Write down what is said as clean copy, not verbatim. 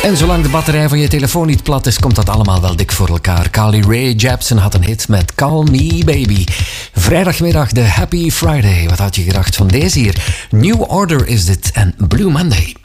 En zolang de batterij van je telefoon niet plat is, komt dat allemaal wel dik voor elkaar. Carly Rae Jepsen had een hit met Call Me Baby. Vrijdagmiddag de Happy Friday. Wat had je gedacht van deze hier? New Order is dit en Blue Monday.